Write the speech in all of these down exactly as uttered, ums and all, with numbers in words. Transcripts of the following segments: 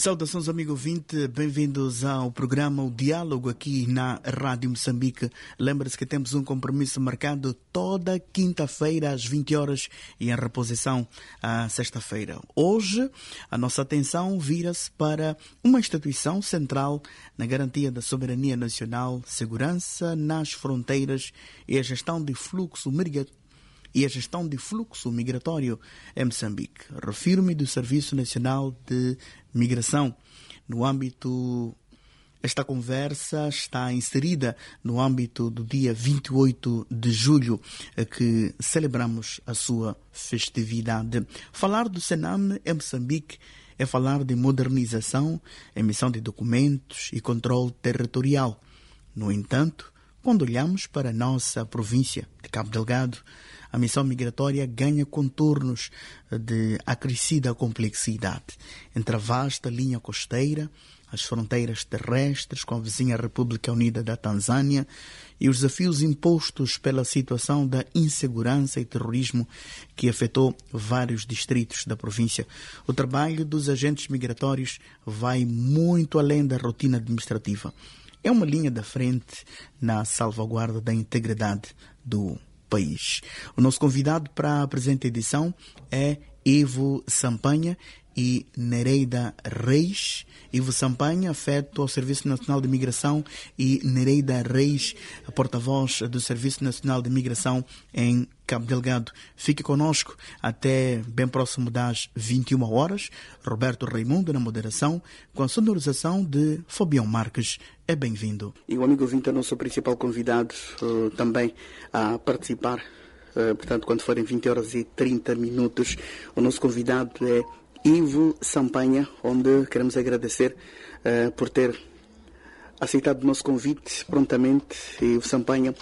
Saudações, amigo ouvinte, bem-vindos ao programa O Diálogo aqui na Rádio Moçambique. Lembre-se que temos um compromisso marcado toda quinta-feira às vinte horas e em reposição à sexta-feira. Hoje, a nossa atenção vira-se para uma instituição central na garantia da soberania nacional, segurança nas fronteiras e a gestão de fluxo migratório. e a gestão de fluxo migratório em Moçambique. Refiro-me do Serviço Nacional de Migração. No âmbito, esta conversa está inserida no âmbito do dia vinte e oito de julho, que celebramos a sua festividade. Falar do Senam em Moçambique é falar de modernização, emissão de documentos e controle territorial. No entanto, quando olhamos para a nossa província de Cabo Delgado, a missão migratória ganha contornos de acrescida complexidade. Entre a vasta linha costeira, as fronteiras terrestres com a vizinha República Unida da Tanzânia e os desafios impostos pela situação da insegurança e terrorismo que afetou vários distritos da província, o trabalho dos agentes migratórios vai muito além da rotina administrativa. É uma linha da frente na salvaguarda da integridade do país. O nosso convidado para a presente edição é Ivo Sampanha e Nereida Reis. Ivo Sampanha, afeto ao Serviço Nacional de Migração, e Nereida Reis, a porta-voz do Serviço Nacional de Migração em Cabo Delgado. Fique conosco até bem próximo das vinte e uma horas. Roberto Raimundo na moderação, com a sonorização de Fabião Marques. É bem-vindo. E o amigo ouvinte é o nosso principal convidado uh, também a participar. Uh, portanto, quando forem vinte horas e trinta minutos, o nosso convidado é Ivo Sampanha, onde queremos agradecer uh, por ter aceitado o nosso convite prontamente. Ivo Sampanha,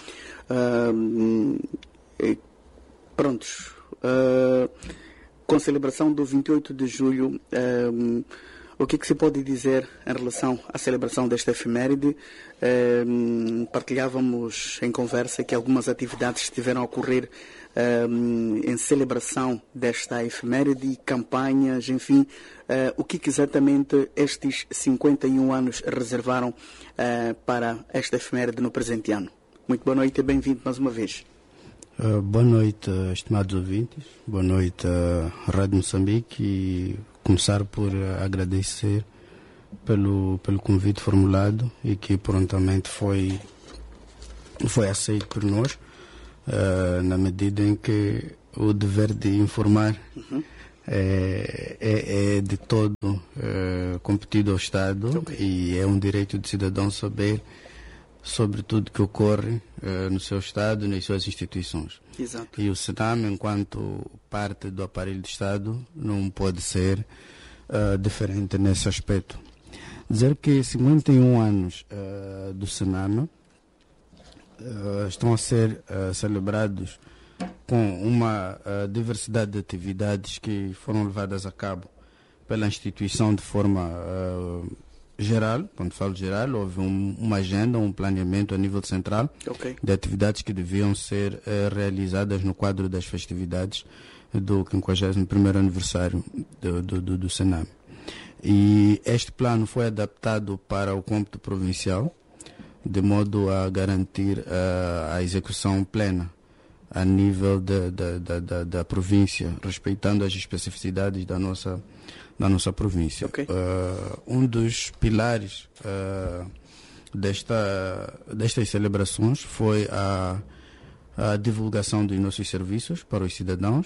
uh, e, prontos, uh, com a celebração do vinte e oito de julho, uh, o que é que se pode dizer em relação à celebração desta efeméride? Uh, partilhávamos em conversa que algumas atividades estiveram a ocorrer Uh, em celebração desta efeméride, campanhas, enfim, uh, o que, que exatamente estes cinquenta e um anos reservaram uh, para esta efeméride no presente ano. Muito boa noite e bem-vindo mais uma vez. Uh, boa noite, estimados ouvintes, boa noite à Rádio Moçambique, e começar por agradecer pelo, pelo convite formulado e que prontamente foi, foi aceito por nós. Uh, na medida em que o dever de informar uhum. é, é, é de todo uh, competido ao Estado, okay. E é um direito do cidadão saber sobre tudo que ocorre uh, no seu Estado e nas suas instituições. Exato. E o Senam, enquanto parte do aparelho do Estado, não pode ser uh, diferente nesse aspecto. Dizer que cinquenta e um anos uh, do Senam Uh, estão a ser uh, celebrados com uma uh, diversidade de atividades que foram levadas a cabo pela instituição de forma uh, geral. Quando falo geral, houve um, uma agenda, um planeamento a nível central, okay. de atividades que deviam ser uh, realizadas no quadro das festividades do quinquagésimo primeiro aniversário do, do, do, do Senam. E este plano foi adaptado para o cômputo provincial, de modo a garantir uh, a execução plena a nível de, de, de, de, da província, respeitando as especificidades da nossa, da nossa província. Okay. Uh, um dos pilares uh, desta, destas celebrações foi a, a divulgação dos nossos serviços para os cidadãos,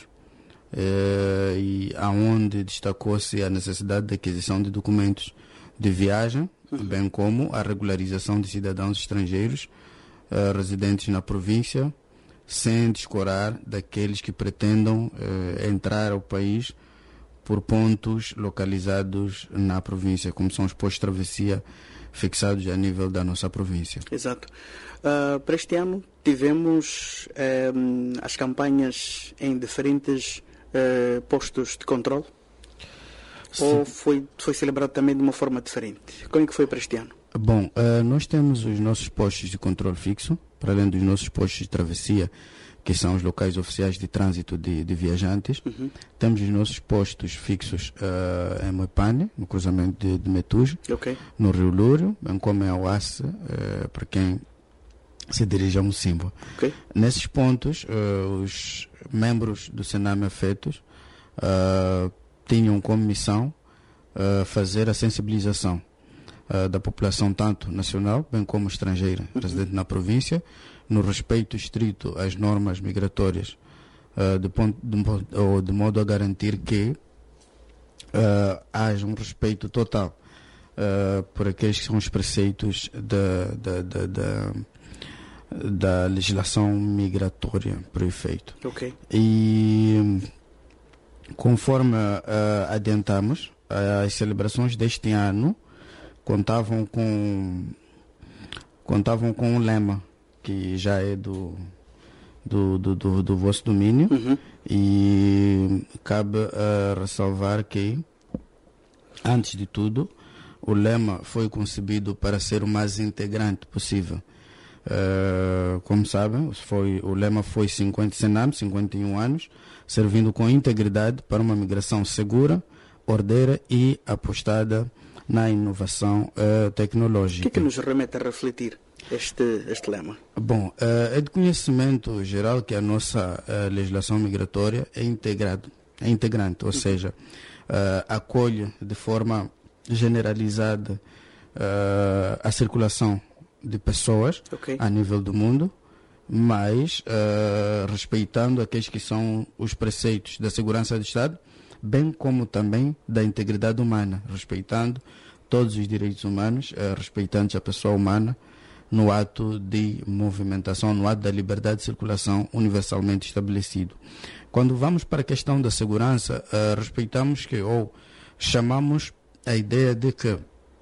uh, e aonde destacou-se a necessidade de aquisição de documentos de viagem, bem como a regularização de cidadãos estrangeiros uh, residentes na província, sem descorar daqueles que pretendam uh, entrar ao país por pontos localizados na província, como são os postos de travessia fixados a nível da nossa província. Exato. Uh, para este ano tivemos um, as campanhas em diferentes uh, postos de controle? Sim. Ou foi, foi celebrado também de uma forma diferente? Como é que foi para este ano? Bom, uh, nós temos os nossos postos de controle fixo, para além dos nossos postos de travessia, que são os locais oficiais de trânsito de, de viajantes. Uhum. Temos os nossos postos fixos uh, em Moipane, no cruzamento de, de Metuge, okay. no Rio Lúrio, bem como em Auace, uh, para quem se dirige a Mocimboa. Okay. Nesses pontos, uh, os membros do Sename afetos uh, tinham como missão uh, fazer a sensibilização uh, da população, tanto nacional, bem como estrangeira, uhum. residente na província, no respeito estrito às normas migratórias, uh, de, ponto, de, de, de modo a garantir que uh, haja um respeito total uh, por aqueles que são os preceitos da, da, da, da, da legislação migratória, por efeito. Okay. E conforme uh, adiantamos, uh, as celebrações deste ano contavam com, contavam com um lema que já é do, do, do, do, do vosso domínio, uhum. e cabe uh, ressalvar que, antes de tudo, o lema foi concebido para ser o mais integrante possível. Uh, como sabem, foi, o lema foi cinquenta, Sename, cinquenta e um anos, servindo com integridade para uma migração segura, ordeira e apostada na inovação uh, tecnológica. O que é que nos remete a refletir Este, este lema? Bom, uh, é de conhecimento geral que a nossa uh, legislação migratória é integrado, é integrante, ou uhum. seja, uh, acolhe de forma generalizada uh, a circulação de pessoas okay. a nível do mundo, mas uh, respeitando aqueles que são os preceitos da segurança do Estado, bem como também da integridade humana, respeitando todos os direitos humanos, uh, respeitando a pessoa humana, no ato de movimentação, no ato da liberdade de circulação universalmente estabelecido. Quando vamos para a questão da segurança, uh, respeitamos que, ou chamamos a ideia de que uh,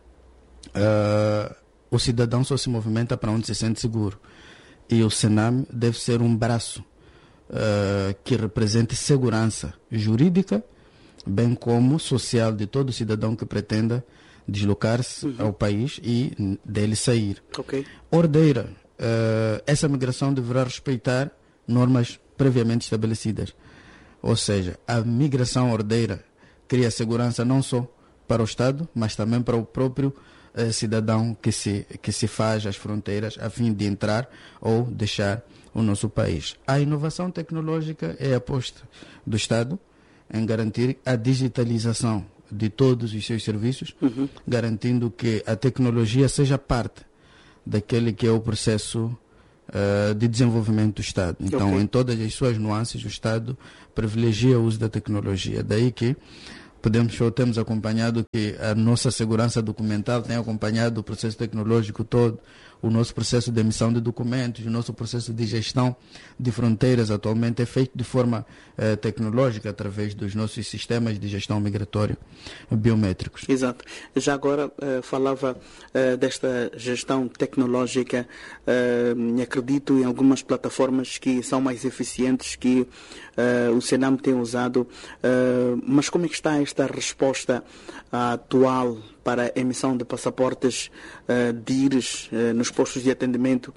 o cidadão só se movimenta para onde se sente seguro. E o Sename deve ser um braço uh, que represente segurança jurídica, bem como social de todo cidadão que pretenda deslocar-se uhum. ao país e dele sair. Okay. Ordeira, uh, essa migração deverá respeitar normas previamente estabelecidas. Ou seja, a migração ordeira cria segurança não só para o Estado, mas também para o próprio uh, cidadão que se, que se faz às fronteiras a fim de entrar ou deixar o nosso país. A inovação tecnológica é a aposta do Estado em garantir a digitalização de todos os seus serviços, uhum. garantindo que a tecnologia seja parte daquele que é o processo uh, de desenvolvimento do Estado. Então, okay. em todas as suas nuances, o Estado privilegia o uso da tecnologia. Daí que podemos, ou temos acompanhado que a nossa segurança documental tem acompanhado o processo tecnológico todo, o nosso processo de emissão de documentos, o nosso processo de gestão de fronteiras atualmente é feito de forma eh, tecnológica através dos nossos sistemas de gestão migratória biométricos. Exato. Já agora eh, falava eh, desta gestão tecnológica, eh, acredito em algumas plataformas que são mais eficientes que eh, o Sename tem usado, eh, mas como é que está esta resposta atual para a emissão de passaportes uh, D I R S uh, nos postos de atendimento?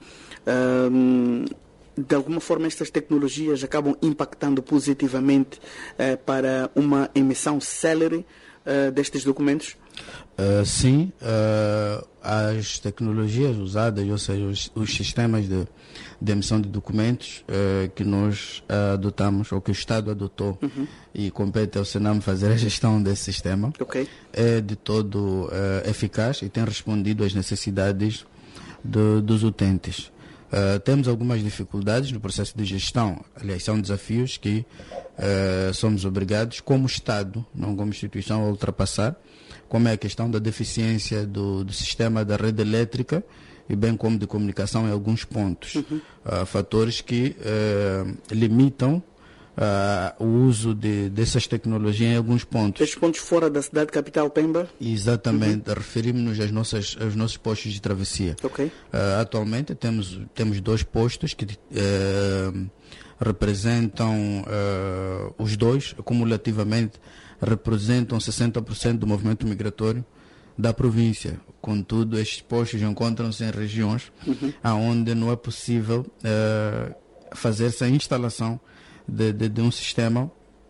Uh, de alguma forma estas tecnologias acabam impactando positivamente uh, para uma emissão célere uh, destes documentos? Uh, sim, uh, as tecnologias usadas, ou seja, os, os sistemas de, de emissão de documentos uh, que nós uh, adotamos, ou que o Estado adotou, uhum. e compete ao Sename fazer a gestão desse sistema, okay. é de todo uh, eficaz e tem respondido às necessidades de, dos utentes. Uh, temos algumas dificuldades no processo de gestão, aliás, são desafios que uh, somos obrigados, como Estado, não como instituição, a ultrapassar, como é a questão da deficiência do, do sistema da rede elétrica e bem como de comunicação em alguns pontos. Uhum. Uh, fatores que uh, limitam uh, o uso de, dessas tecnologias em alguns pontos. Estes pontos fora da cidade capital Pemba? Exatamente. Uhum. Referimos-nos às nossas, aos nossos postos de travessia. Okay. Uh, atualmente temos, temos dois postos que uh, representam uh, os dois, cumulativamente, representam sessenta por cento do movimento migratório da província. Contudo, estes postos encontram-se em regiões uhum. onde não é possível uh, fazer-se a instalação de, de, de um sistema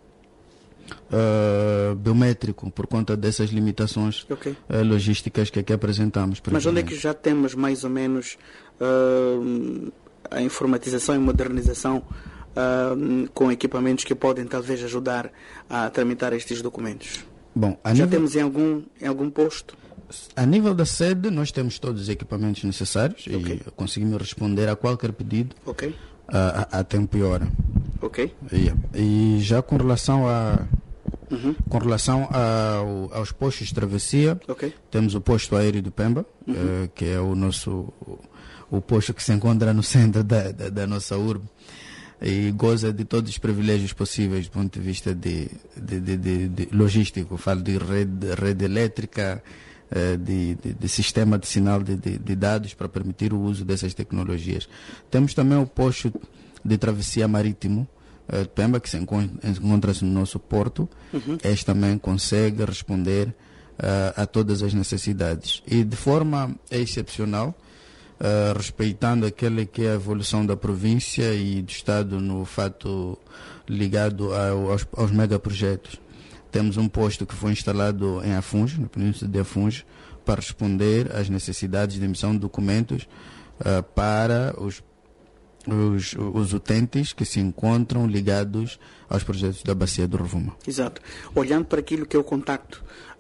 uh, biométrico por conta dessas limitações okay. uh, logísticas que aqui apresentamos. Mas onde é que já temos mais ou menos uh, a informatização e modernização uh, com equipamentos que podem talvez ajudar a tramitar estes documentos? Bom, já nível... temos em algum, em algum posto? A nível da sede, nós temos todos os equipamentos necessários okay. e conseguimos responder a qualquer pedido okay. a, a, a tempo e hora. Ok. E, e já com relação a uhum. com relação ao, aos postos de travessia, okay. temos o posto aéreo do Pemba, uhum. uh, que é o nosso o, o posto que se encontra no centro da, da, da nossa urbe e goza de todos os privilégios possíveis do ponto de vista de, de, de, de, de logístico. Falo de rede, rede elétrica, De, de, de sistema de sinal de, de, de dados para permitir o uso dessas tecnologias. Temos também o posto de travessia marítimo uh, de Pemba, que se encontra, encontra-se no nosso porto. Uhum. Este também consegue responder uh, a todas as necessidades. E de forma excepcional, uh, respeitando aquele que é a evolução da província e do Estado no fato ligado ao, aos, aos megaprojetos. Temos um posto que foi instalado em Afungi, no península de Afungi, para responder às necessidades de emissão de documentos uh, para os, os, os utentes que se encontram ligados aos projetos da Bacia do Rovuma. Exato. Olhando para aquilo que é o contacto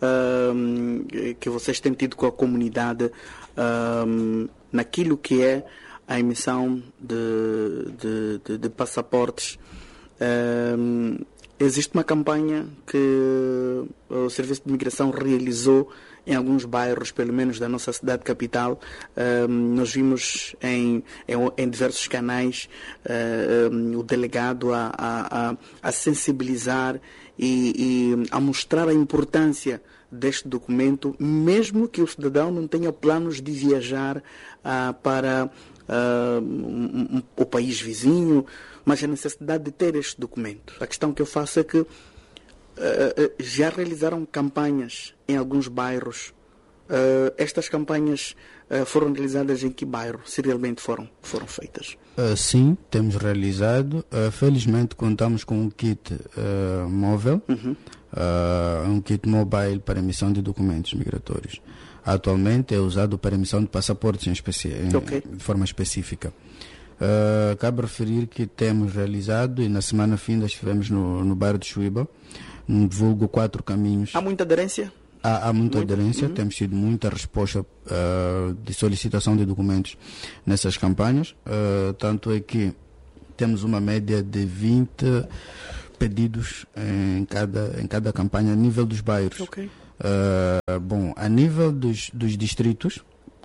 uh, que vocês têm tido com a comunidade, uh, naquilo que é a emissão de, de, de, de passaportes, uh, existe uma campanha que o Serviço de Imigração realizou em alguns bairros, pelo menos da nossa cidade capital. Uh, nós vimos em, em, em diversos canais uh, um, o delegado a, a, a, a sensibilizar e, e a mostrar a importância deste documento, mesmo que o cidadão não tenha planos de viajar uh, para uh, um, um, o país vizinho, mas a necessidade de ter este documento. A questão que eu faço é que uh, já realizaram campanhas em alguns bairros. Uh, estas campanhas uh, foram realizadas em que bairro? Se realmente foram, foram feitas? Uh, sim, temos realizado. Uh, felizmente contamos com um kit uh, móvel, uhum. uh, um kit mobile para emissão de documentos migratórios. Atualmente é usado para emissão de passaportes em especi- okay. em, de forma específica. Uh, cabe referir que temos realizado e na semana finda estivemos no, no bairro de Chuíba, no vulgo Quatro Caminhos. Há muita aderência? Há, há muita Muito? aderência, Uhum. temos tido muita resposta uh, de solicitação de documentos nessas campanhas, uh, tanto é que temos uma média de vinte pedidos em cada, em cada campanha a nível dos bairros. Okay. Uh, bom, a nível dos, dos distritos,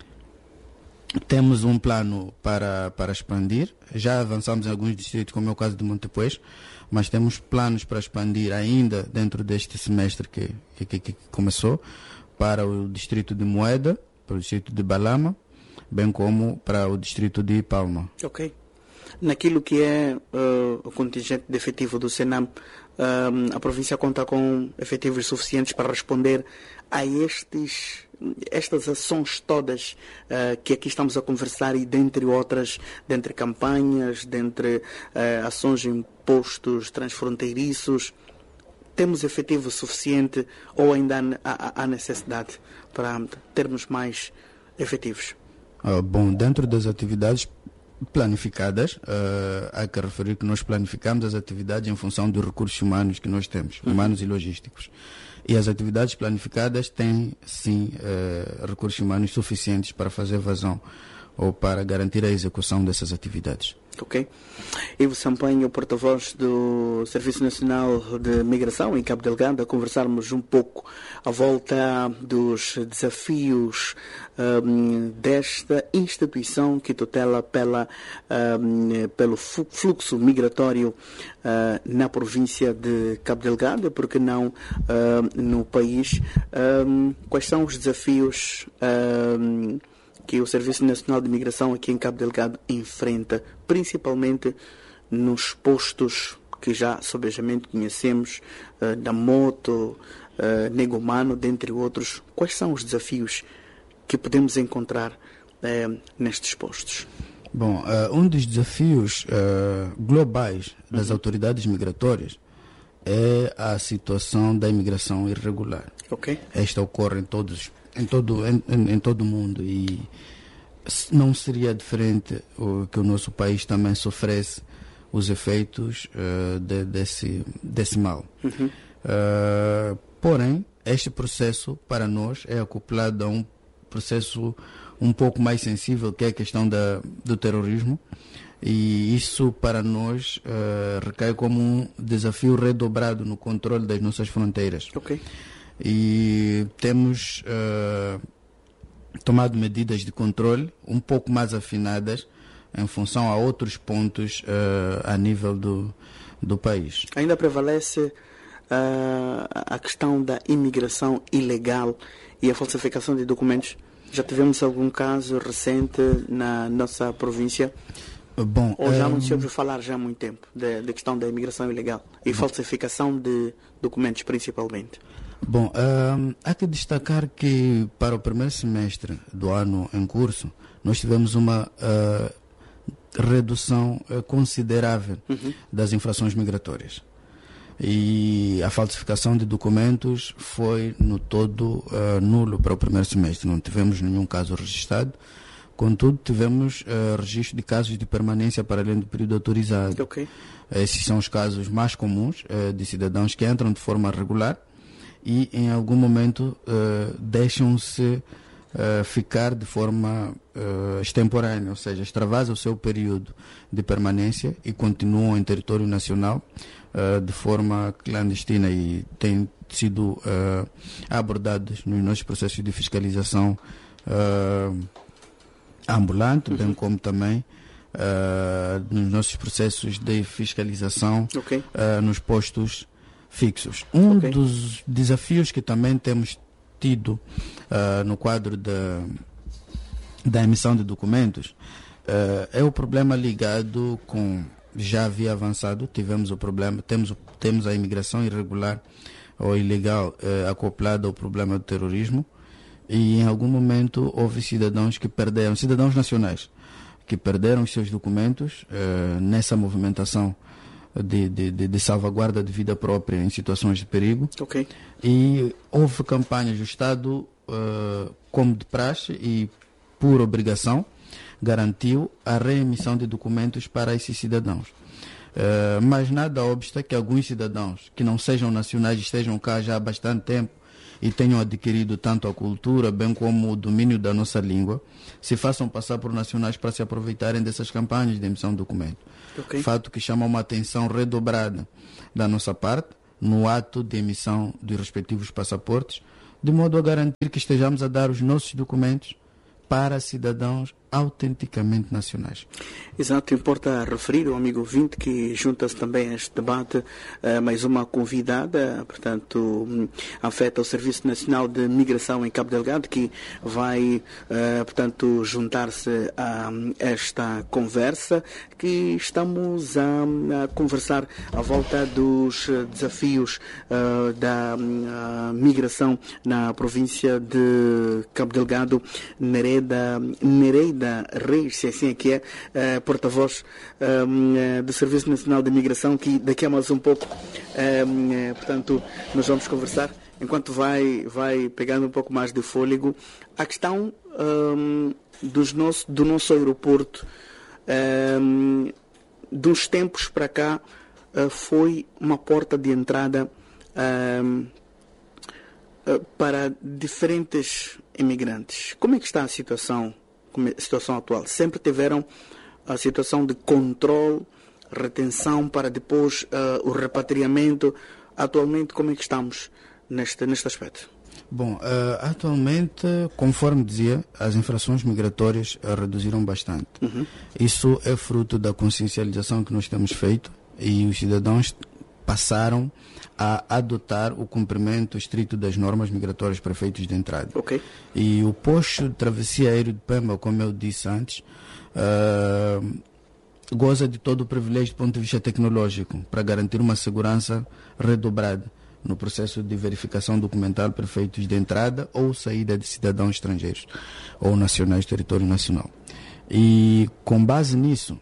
temos um plano para, para expandir. Já avançamos em alguns distritos, como é o caso de Montepuez, mas temos planos para expandir ainda dentro deste semestre que, que, que começou, para o distrito de Moeda, para o distrito de Balama, bem como para o distrito de Palma. Ok. Naquilo que é uh, o contingente de efetivo do Senam, uh, a província conta com efetivos suficientes para responder a estes, estas ações todas uh, que aqui estamos a conversar e dentre outras, dentre campanhas, dentre uh, ações em postos transfronteiriços. Temos efetivo suficiente ou ainda há, há necessidade para termos mais efetivos? Uh, bom, dentro das atividades planificadas, uh, há que referir que nós planificamos as atividades em função dos recursos humanos que nós temos, uhum. humanos e logísticos. E as atividades planificadas têm, sim, uh, recursos humanos suficientes para fazer vazão ou para garantir a execução dessas atividades. Ok. Ivo Sampaio, porta-voz do Serviço Nacional de Migração em Cabo Delgado, a conversarmos um pouco à volta dos desafios um, desta instituição que tutela pela, um, pelo fluxo migratório uh, na província de Cabo Delgado, porque não uh, no país. Um, quais são os desafios um, que o Serviço Nacional de Migração aqui em Cabo Delgado enfrenta, principalmente nos postos que já sobejamente conhecemos, uh, da Moto, uh, Negomano, dentre outros? Quais são os desafios que podemos encontrar uh, nestes postos? Bom, uh, um dos desafios uh, globais das uhum. autoridades migratórias é a situação da imigração irregular. Okay. Esta ocorre em todos, em todo, em, em, em todo o mundo e não seria diferente o, que o nosso país também sofresse os efeitos uh, de, desse, desse mal. Uhum. Uh, porém, este processo para nós é acoplado a um processo um pouco mais sensível, que é a questão da, do terrorismo, e isso para nós uh, recai como um desafio redobrado no controle das nossas fronteiras. Okay. E temos uh, tomado medidas de controle um pouco mais afinadas em função a outros pontos uh, a nível do, do país. Ainda prevalece uh, a questão da imigração ilegal e a falsificação de documentos? Já tivemos algum caso recente na nossa província? Bom, Ou já um... não se ouve falar já há muito tempo da questão da imigração ilegal e Bom. falsificação de documentos principalmente? Bom, um, há que destacar que para o primeiro semestre do ano em curso nós tivemos uma uh, redução uh, considerável uhum. das infrações migratórias. E a falsificação de documentos foi no todo uh, nulo para o primeiro semestre. Não tivemos nenhum caso registrado. Contudo, tivemos uh, registro de casos de permanência para além do período autorizado. Okay. Esses são os casos mais comuns uh, de cidadãos que entram de forma regular e em algum momento uh, deixam-se uh, ficar de forma uh, extemporânea, ou seja, extravasa o seu período de permanência e continuam em território nacional Uh, de forma clandestina e têm sido uh, abordados nos nossos processos de fiscalização uh, ambulante, uhum. bem como também uh, nos nossos processos de fiscalização okay. uh, nos postos fixos. Um okay. dos desafios que também temos tido uh, no quadro da, da emissão de documentos uh, é o problema ligado com já havia avançado, tivemos o problema, temos, temos a imigração irregular ou ilegal eh, acoplada ao problema do terrorismo e em algum momento houve cidadãos que perderam, cidadãos nacionais, que perderam os seus documentos eh, nessa movimentação de, de, de, de salvaguarda de vida própria em situações de perigo. Okay. E houve campanhas do Estado eh, como de praxe e por obrigação garantiu a reemissão de documentos para esses cidadãos. Uh, mas nada obsta que alguns cidadãos que não sejam nacionais estejam cá já há bastante tempo e tenham adquirido tanto a cultura bem como o domínio da nossa língua, se façam passar por nacionais para se aproveitarem dessas campanhas de emissão de documento. Okay. Fato que chama uma atenção redobrada da nossa parte no ato de emissão dos respectivos passaportes, de modo a garantir que estejamos a dar os nossos documentos para cidadãos autenticamente nacionais. Exato, importa referir ao amigo ouvinte que junta-se também a este debate uh, mais uma convidada, portanto, um, afeta o Serviço Nacional de Migração em Cabo Delgado, que vai, uh, portanto, juntar-se a esta conversa, que estamos a, a conversar à volta dos desafios uh, da uh, migração na província de Cabo Delgado. Nereida, Nereida Reis, se assim é que é, uh, porta-voz um, do Serviço Nacional de Migração, que daqui a mais um pouco, um, uh, portanto, nós vamos conversar, enquanto vai, vai pegando um pouco mais de fôlego, a questão um, dos nosso, do nosso aeroporto, um, dos tempos para cá, uh, foi uma porta de entrada um, uh, para diferentes imigrantes. Como é que está a situação? A situação atual? Sempre tiveram a situação de controle, retenção para depois uh, o repatriamento. Atualmente, como é que estamos neste, neste aspecto? Bom, uh, atualmente, conforme dizia, as infrações migratórias uh, reduziram bastante. Uhum. Isso é fruto da consciencialização que nós temos feito e os cidadãos passaram a adotar o cumprimento estrito das normas migratórias para efeitos de entrada. Okay. E o posto de travessia aéreo de Pemba, como eu disse antes, uh, goza de todo o privilégio do ponto de vista tecnológico para garantir uma segurança redobrada no processo de verificação documental para efeitos de entrada ou saída de cidadãos estrangeiros ou nacionais do território nacional. E com base nisso,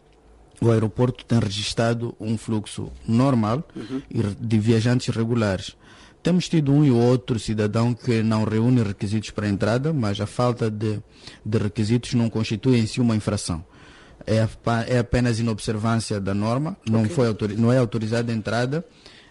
o aeroporto tem registrado um fluxo normal uhum. de viajantes regulares. Temos tido um e outro cidadão que não reúne requisitos para a entrada, mas a falta de, de requisitos não constitui em si uma infração. É, é apenas inobservância da norma, não, okay. foi autor, não é autorizada a entrada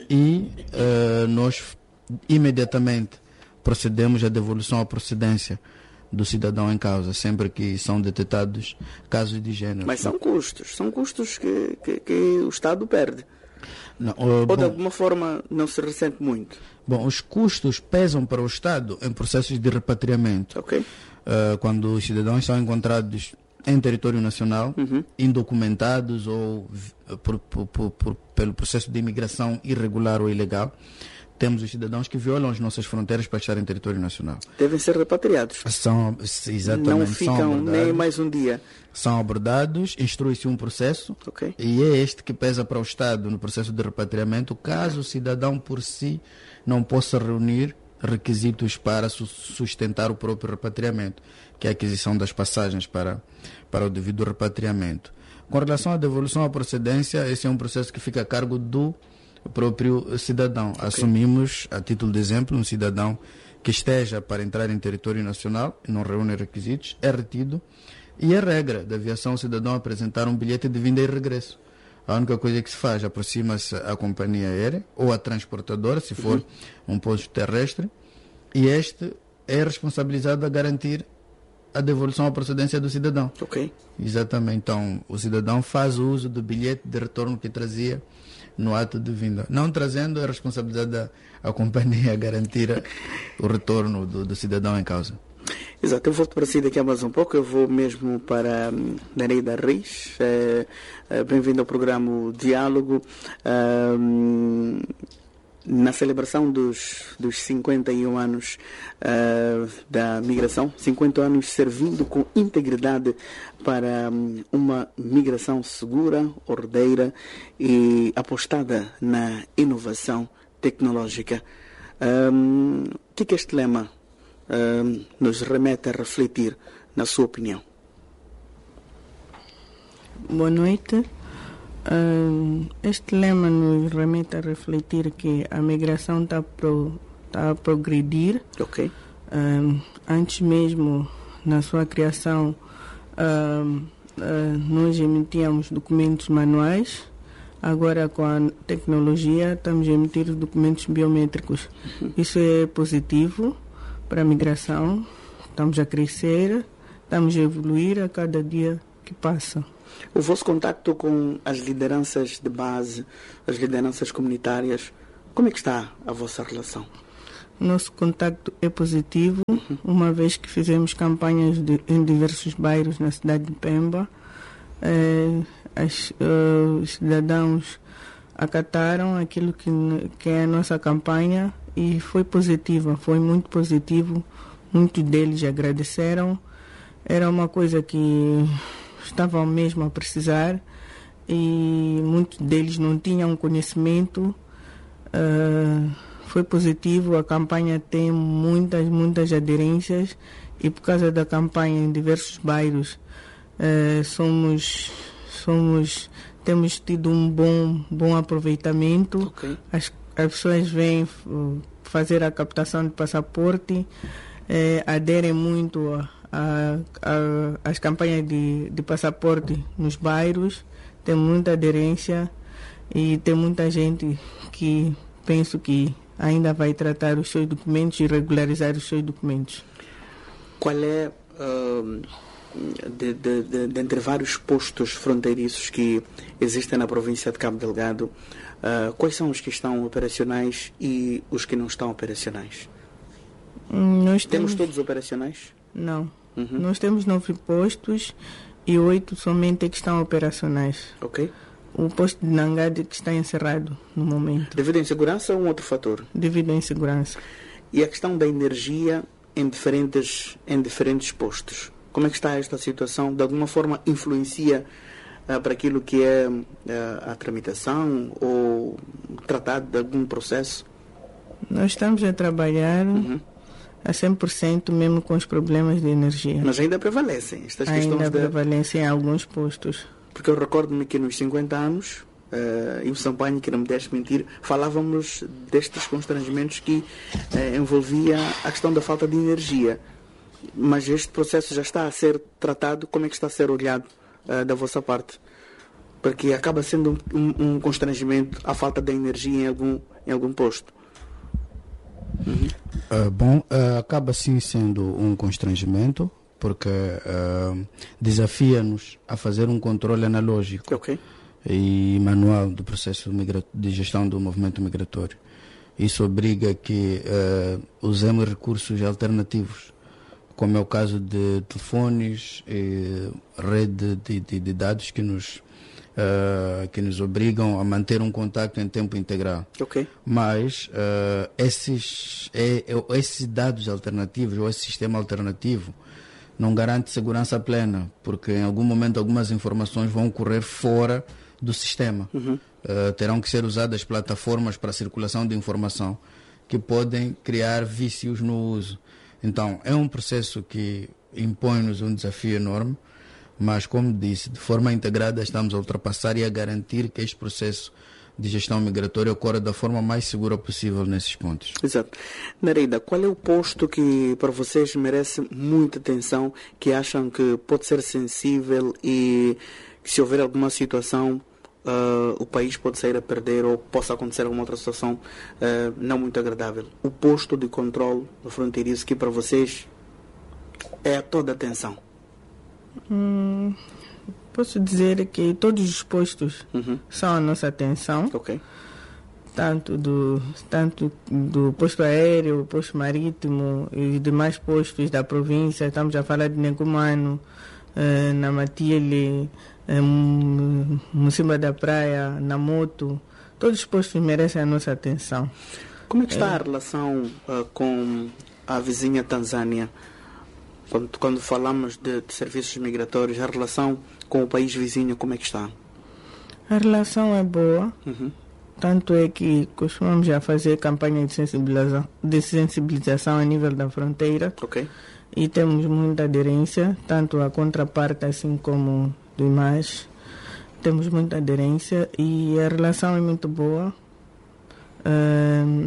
e uh, nós imediatamente procedemos à devolução à procedência do cidadão em causa, sempre que são detectados casos de género. Mas são custos, são custos que, que, que o Estado perde. Não, uh, Ou bom, de alguma forma não se ressente muito? Bom, os custos pesam para o Estado em processos de repatriamento. Okay. Uh, quando os cidadãos são encontrados em território nacional, uhum. indocumentados ou por, por, por, por, pelo processo de imigração irregular ou ilegal, temos os cidadãos que violam as nossas fronteiras para estar em território nacional. Devem ser repatriados. São, exatamente. Não ficam nem mais um dia. São abordados, instrui-se um processo okay. e é este que pesa para o Estado no processo de repatriamento, caso o cidadão por si não possa reunir requisitos para sustentar o próprio repatriamento, que é a aquisição das passagens para, para o devido repatriamento. Com relação à devolução à procedência, esse é um processo que fica a cargo do próprio cidadão. Okay. Assumimos, a título de exemplo, um cidadão que esteja para entrar em território nacional e não reúne requisitos, é retido, e a regra da aviação, o cidadão apresentar um bilhete de vinda e regresso. A única coisa que se faz, aproxima-se a companhia aérea ou a transportadora, se for uhum. um posto terrestre, e este é responsabilizado a garantir a devolução à procedência do cidadão. Ok. Exatamente. Então, o cidadão faz o uso do bilhete de retorno que trazia no ato de vinda. Não trazendo, é responsabilidade a companhia a garantir o retorno do, do cidadão em causa. Exato, eu volto para si daqui a mais um pouco, eu vou mesmo para um, Nereida Reis. É, é, bem-vindo ao programa Diálogo. Um, na celebração dos, dos cinquenta e um anos uh, da migração, cinquenta anos servindo com integridade para um, uma migração segura, ordeira e apostada na inovação tecnológica. Um, o que é que este lema Uh, nos remete a refletir, na sua opinião? Boa noite. Uh, este lema nos remete a refletir que a migração está pro, tá a progredir. Ok. Uh, antes mesmo, na sua criação, uh, uh, nós emitíamos documentos manuais. Agora, com a tecnologia, estamos a emitir documentos biométricos. Uhum. Isso é positivo para a migração. Estamos a crescer, estamos a evoluir a cada dia que passa. O vosso contacto com as lideranças de base, as lideranças comunitárias, como é que está a vossa relação? Nosso contacto é positivo, uhum. uma vez que fizemos campanhas de, em diversos bairros na cidade de Pemba. Eh, as, uh, os cidadãos acataram aquilo que, que é a nossa campanha e foi positiva, foi muito positivo. Muitos deles agradeceram. Era uma coisa que estavam mesmo a precisar e muitos deles não tinham conhecimento. Uh, foi positivo, a campanha tem muitas, muitas aderências e por causa da campanha em diversos bairros uh, somos, somos, temos tido um bom, bom aproveitamento. Okay. As, as pessoas vêm uh, fazer a captação de passaporte, uh, aderem muito a, a, a, as campanhas de, de passaporte nos bairros, tem muita aderência e tem muita gente que penso que ainda vai tratar os seus documentos e regularizar os seus documentos. Qual é, uh, de, de, de, de entre vários postos fronteiriços que existem na província de Cabo Delgado, uh, quais são os que estão operacionais e os que não estão operacionais? Nós temos, temos todos operacionais? Não. Uhum. Nós temos nove postos e oito somente que estão operacionais. Ok. O posto de Nangade que está encerrado no momento. Devido à insegurança ou um outro fator? Devido à insegurança. E a questão da energia em diferentes, em diferentes postos? Como é que está esta situação? De alguma forma influencia uh, para aquilo que é uh, a tramitação ou tratado de algum processo? Nós estamos a trabalhar. Uhum. a cem por cento, mesmo com os problemas de energia. Mas ainda prevalecem estas ainda questões. Ainda prevalecem em alguns postos. Porque eu recordo-me que nos cinquenta anos, uh, e o Sampaio, que não me deixe mentir, falávamos destes constrangimentos que uh, envolvia a questão da falta de energia. Mas este processo já está a ser tratado. Como é que está a ser olhado uh, da vossa parte? Porque acaba sendo um, um, um constrangimento a falta de energia em algum, em algum posto. Uhum. Uh, bom, uh, acaba sim sendo um constrangimento, porque uh, desafia-nos a fazer um controle analógico okay. e manual do processo de gestão do movimento migratório. Isso obriga que uh, usemos recursos alternativos, como é o caso de telefones e rede de, de, de dados que nos, uh, que nos obrigam a manter um contacto em tempo integral. Okay. Mas uh, esses, é, é, esses dados alternativos ou esse sistema alternativo não garante segurança plena, porque em algum momento algumas informações vão ocorrer fora do sistema. Uhum. Uh, terão que ser usadas plataformas para a circulação de informação que podem criar vícios no uso. Então, é um processo que impõe-nos um desafio enorme, mas, como disse, de forma integrada estamos a ultrapassar e a garantir que este processo de gestão migratória ocorra da forma mais segura possível nesses pontos. Exato. Nereida, qual é o posto que para vocês merece muita atenção, que acham que pode ser sensível e que, se houver alguma situação, Uh, o país pode sair a perder ou possa acontecer alguma outra situação uh, não muito agradável? O posto de controle fronteiriço, que para vocês é a toda atenção. Hum, posso dizer que todos os postos uhum. são a nossa atenção. Okay. Tanto do, tanto do posto aéreo, posto marítimo e demais postos da província. Estamos a falar de Negumano, uh, na Matilhe, em cima da praia, na moto. Todos os postos merecem a nossa atenção. Como é que está é. a relação uh, com a vizinha Tanzânia? Quando, quando falamos de, de serviços migratórios, a relação com o país vizinho, como é que está? A relação é boa. Uhum. Tanto é que costumamos já fazer campanha de sensibilização, de sensibilização a nível da fronteira. Okay. E temos muita aderência, tanto a contraparte assim como demais. Temos muita aderência e a relação é muito boa. Uh,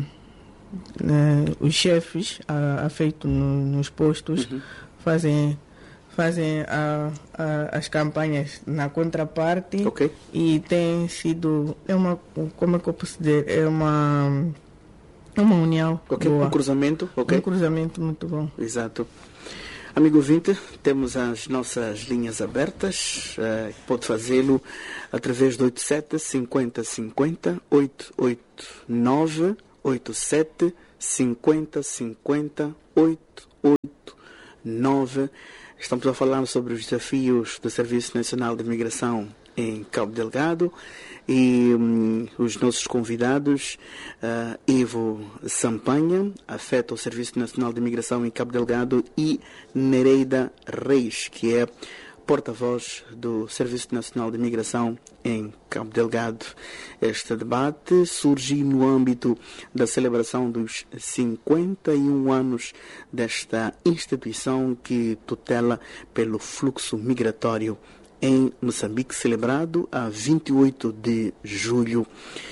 uh, os chefes a, a feito no, nos postos uhum. fazem, fazem a, a, as campanhas na contraparte. Okay. E tem sido, é uma, como é que eu posso dizer, é uma, uma união okay. boa. Um cruzamento. Okay. Um cruzamento muito bom. Exato. Amigo ouvinte, temos as nossas linhas abertas, uh, pode fazê-lo através do oito sete cinquenta cinquenta oito oito nove oito sete cinquenta cinquenta oito oito nove. Estamos a falar sobre os desafios do Serviço Nacional de Imigração em Cabo Delgado e um, os nossos convidados, uh, Ivo Sampanha, afeta o Serviço Nacional de Imigração em Cabo Delgado, e Nereida Reis, que é porta-voz do Serviço Nacional de Imigração em Cabo Delgado. Este debate surge no âmbito da celebração dos cinquenta e um anos desta instituição que tutela pelo fluxo migratório em Moçambique, celebrado a vinte e oito de julho.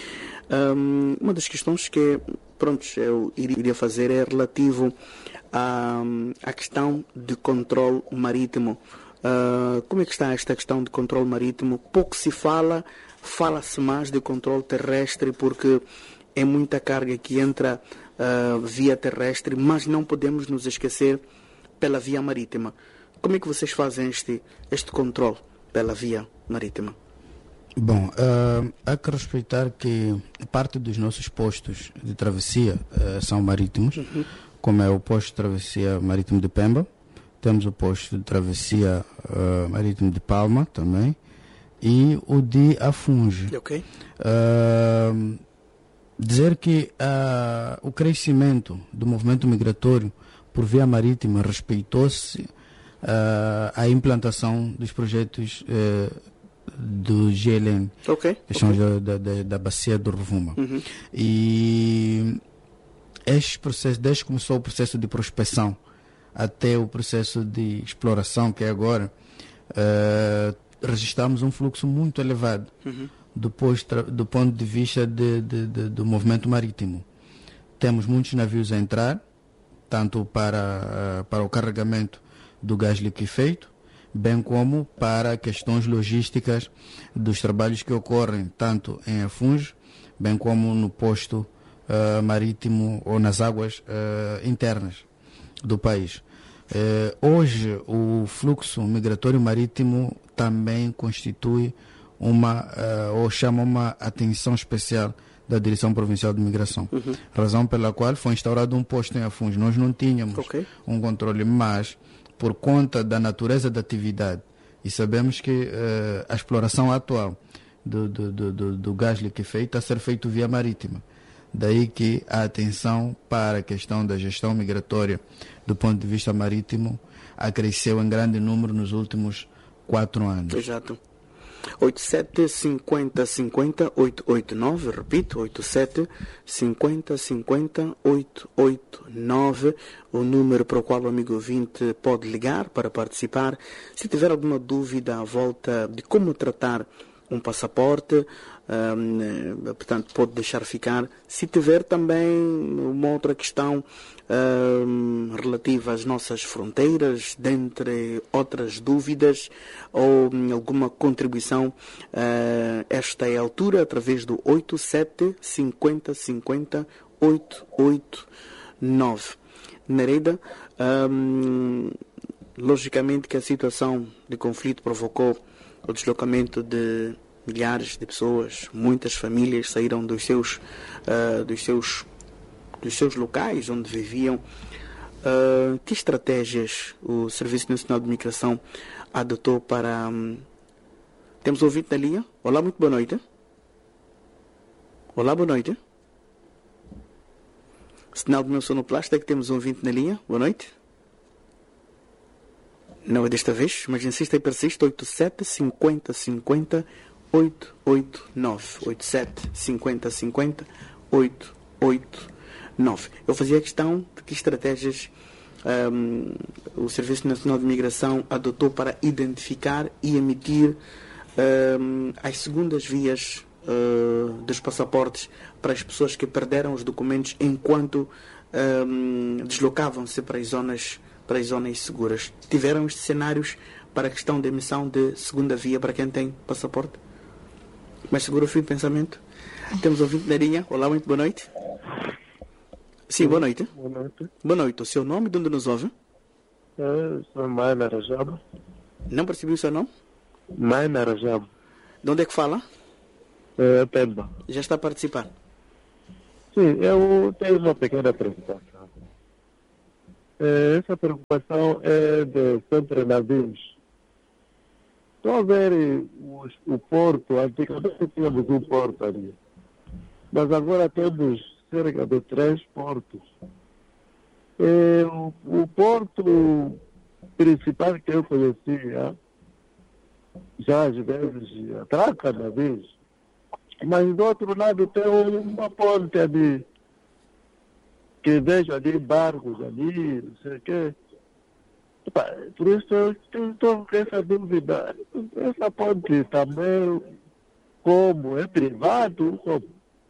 Um, uma das questões que, pronto, eu iria fazer é relativo à, à questão de controle marítimo. Uh, como é que está esta questão de controle marítimo? Pouco se fala, fala-se mais de controle terrestre, porque é muita carga que entra uh, via terrestre, mas não podemos nos esquecer pela via marítima. Como é que vocês fazem este, este controle pela via marítima? Bom, uh, há que respeitar que parte dos nossos postos de travessia uh, são marítimos, uhum. como é o posto de travessia marítimo de Pemba, temos o posto de travessia uh, marítimo de Palma também, e o de Afunge. Okay. Uh, dizer que uh, o crescimento do movimento migratório por via marítima respeitou-se Uh, a implantação dos projetos uh, do G L N, okay, que são okay. da, da, da bacia do Rovuma. Uhum. E este processo, desde que começou o processo de prospecção até o processo de exploração, que é agora, uh, registramos um fluxo muito elevado uhum. do, posto, do ponto de vista de, de, de, do movimento marítimo. Temos muitos navios a entrar, tanto para, uh, para o carregamento do gás liquefeito, bem como para questões logísticas dos trabalhos que ocorrem tanto em Afungi, bem como no posto uh, marítimo ou nas águas uh, internas do país. Uh, hoje o fluxo migratório marítimo também constitui uma, uh, ou chama uma atenção especial da Direção Provincial de Migração. Uhum. Razão pela qual foi instaurado um posto em Afungi. Nós não tínhamos okay. um controle, mas por conta da natureza da atividade, e sabemos que uh, a exploração atual do, do, do, do, do gás liquefeito a ser feito via marítima. Daí que a atenção para a questão da gestão migratória do ponto de vista marítimo cresceu em grande número nos últimos quatro anos. Exato. oito sete cinquenta cinquenta oito oito nove, repito, oito sete cinquenta cinquenta oito oito nove, o número para o qual o amigo ouvinte pode ligar para participar. Se tiver alguma dúvida à volta de como tratar um passaporte, um, portanto, pode deixar ficar. Se tiver também uma outra questão um, relativa às nossas fronteiras, dentre outras dúvidas, ou um, alguma contribuição, uh, esta é a altura, através do oito sete cinquenta cinquenta oito oito nove. Nereida, um, logicamente que a situação de conflito provocou o deslocamento de milhares de pessoas, muitas famílias saíram dos seus, uh, dos seus, dos seus locais onde viviam. Uh, que estratégias o Serviço Nacional de Migração adotou para... Um... Temos ouvinte na linha? Olá, muito boa noite. Olá, boa noite. Sinal do meu sonoplasta é que temos um ouvinte na linha. Boa noite. Não é desta vez, mas insista e persiste. oito sete cinquenta cinquenta oito oito nove. oito sete cinquenta cinquenta oito oito nove. Eu fazia a questão de que estratégias um, o Serviço Nacional de Migração adotou para identificar e emitir um, as segundas vias uh, dos passaportes para as pessoas que perderam os documentos enquanto um, deslocavam-se para as zonas para as zonas seguras. Tiveram estes cenários para a questão da emissão de segunda via para quem tem passaporte? Mais seguro o fim de pensamento? Temos ouvinte na linha. Olá, muito boa noite. Sim, boa noite. Boa noite. Boa noite. O seu nome, de onde nos ouve? Eu sou Maina Rajabo. Não percebi o seu nome? Maina Rajabo. De onde é que fala? É, Pemba. Já está a participar? Sim, eu tenho uma pequena preocupação. Essa preocupação é de sempre navios. Estou a ver o, o porto, antigamente tínhamos um porto ali, mas agora temos cerca de três portos. E o, o porto principal que eu conhecia, já às vezes atraca navios, mas do outro lado tem uma ponte ali, que vejo ali barcos ali, não sei o quê. Por isso eu estou com essa dúvida. Essa ponte também, como? É privado? Como?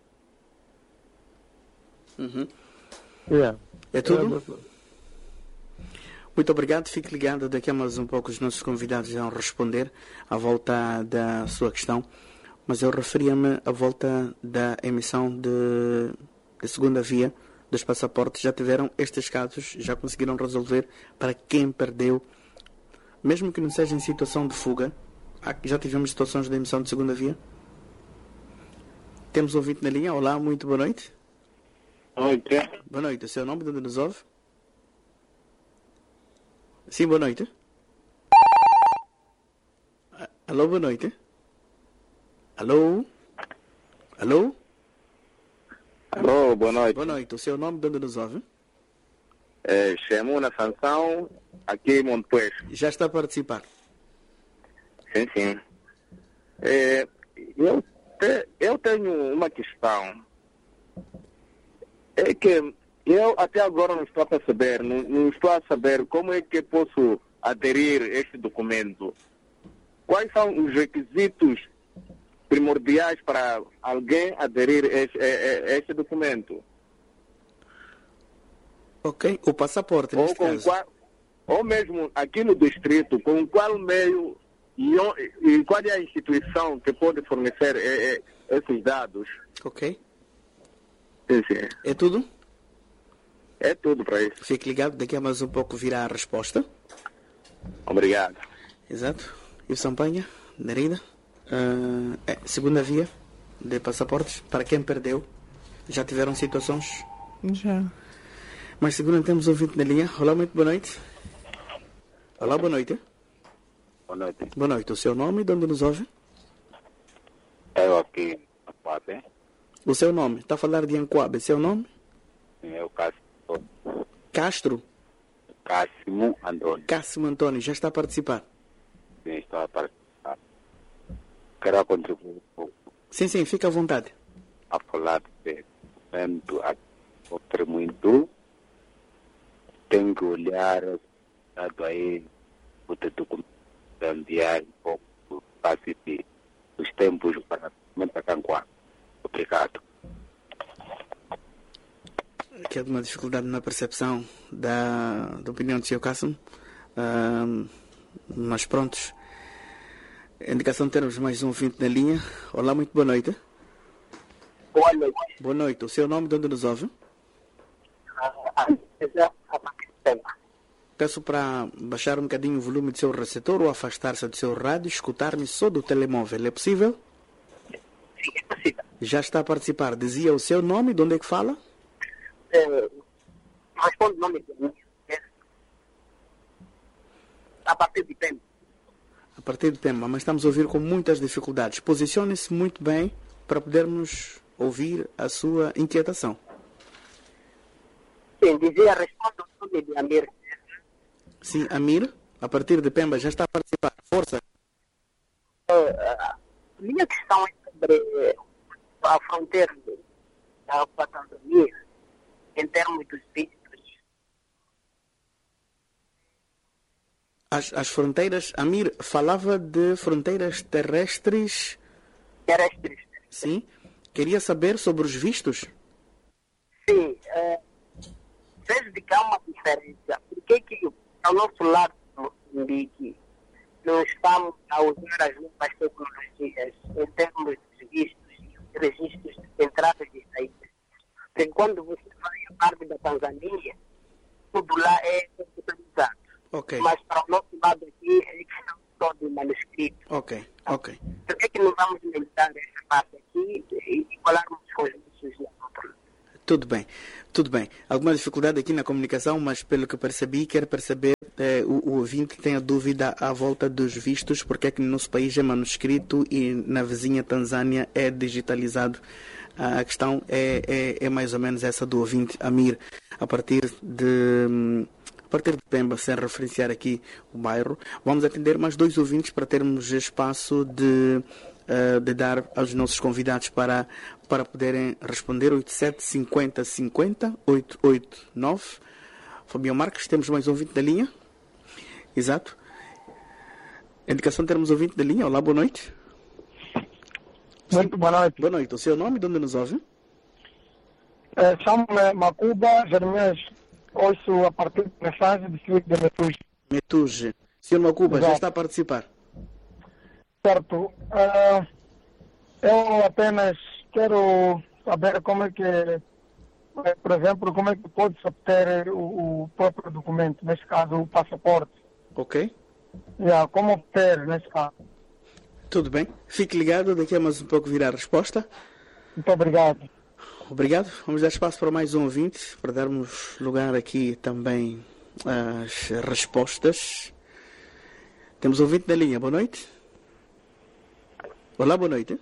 Uhum. Yeah. É tudo? É. Muito obrigado. Fique ligado. Daqui a mais um pouco os nossos convidados vão responder à volta da sua questão. Mas eu referia-me à volta da emissão de, de segunda via dos passaportes. Já tiveram estes casos, já conseguiram resolver para quem perdeu, mesmo que não seja em situação de fuga. Já tivemos situações de emissão de segunda via? Temos ouvinte na linha. Olá, muito boa noite. Oi, boa noite. O seu nome, de onde nos ouve? Sim, boa noite. Alô, boa noite. Alô? Alô? Alô, boa noite. Boa noite. O seu nome, de onde nos ouve? É Xemuna Sansão, aqui em Montepuez. Já está a participar? Sim, sim. É, eu, te, eu tenho uma questão. É que eu até agora não estou a perceber, não, não estou a saber como é que posso aderir a este documento. Quais são os requisitos primordiais para alguém aderir a este, a, a este documento? Ok, o passaporte, Ou, neste com caso. qual, ou mesmo aqui no distrito, com qual meio e, o- e qual é a instituição que pode fornecer eh, eh, esses dados? Ok. Sim, sim. É tudo? É tudo para isso. Fique ligado, daqui a mais um pouco virá a resposta. Obrigado. Exato. E o Sampanha, Nerida. Ah, é, segunda via de passaportes, para quem perdeu. Já tiveram situações? Já. Mas segunda temos um ouvinte na linha. Olá, muito boa noite. Olá, boa noite. Boa noite. Boa noite. O seu nome e de onde nos ouve? Eu aqui na Coab, O seu nome. Está a falar de Ancoabe. Seu nome? eu Cássio, Castro. Cássimo Antônio. Cássimo Antônio. Já está a participar? Sim, estou a participar. Quero contribuir um pouco Sim, sim. Fica à vontade. a falar de documento a sofrer muito. Tenho que olhar dado aí o de documento enviar um pouco fácil de os tempos para a Cancoá. Obrigado. Que é de uma dificuldade na percepção da, da opinião do senhor Cássimo. Ahm, mas prontos. A indicação de termos mais um ouvinte na linha. Olá, muito boa noite. Boa noite. Boa noite. O seu nome de onde nos ouve? Peço para baixar um bocadinho o volume do seu receptor ou afastar-se do seu rádio, escutar-me só do telemóvel. É possível? Sim, é possível. Já está a participar. Dizia o seu nome, de onde é que fala? É, responde o nome de mim. A partir de tempo. A partir do tema, mas estamos a ouvir com muitas dificuldades. Posicione-se muito bem para podermos ouvir a sua inquietação. Sim, dizia, responde o nome de Amir. Sim, Amir, a partir de Pemba, já está a participar. Força. A minha questão é sobre a fronteira da Tanzânia, em termos dos vistos. As, as fronteiras, Amir falava de fronteiras terrestres. terrestres. Sim. Queria saber sobre os vistos. Sim, é, vejo de que há uma diferença. Por que que ao nosso lado do Moçambique não estamos a usar as novas tecnologias em termos de vistos e registros de entradas e saídas? Porque quando você vai à parte da Tanzânia, tudo lá é computadorizado. Ok, Mas para o nosso lado aqui é questão só de manuscrito. ok, ok. Por que que não vamos limitar essa parte aqui e igualarmos com os vistos do outro lado? Tudo bem, tudo bem. Alguma dificuldade aqui na comunicação, mas pelo que percebi, quero perceber, eh, o, o ouvinte tem a dúvida à volta dos vistos, porque é que no nosso país é manuscrito e na vizinha Tanzânia é digitalizado. A questão é, é, é mais ou menos essa do ouvinte Amir, a partir de... A partir de Pemba, sem referenciar aqui o bairro, vamos atender mais dois ouvintes para termos espaço de, uh, de dar aos nossos convidados para, para poderem responder. oito sete cinco zero cinco zero oito oito nove. Fabião Marques, temos mais um ouvinte da linha? Exato. Indicação de termos ouvinte da linha. Olá, boa noite. Muito boa noite. Boa noite. O seu nome, de onde nos ouve? É, Chamo-me Macuba Jeremias. Ouço a partir de mensagem do distrito de Metuge. Metuge. senhor Macuba, já Exato. está a participar. Certo. Ah, eu apenas quero saber como é que, eh, por exemplo, como é que pode-se obter o, o próprio documento, neste caso o passaporte. Ok? Yeah, como obter, neste caso. Tudo bem. Fique ligado, daqui a mais um pouco virá a resposta. Muito obrigado. Obrigado. Vamos dar espaço para mais um ouvinte, para darmos lugar aqui também às respostas. Temos um ouvinte na linha. Boa noite. Olá, boa noite.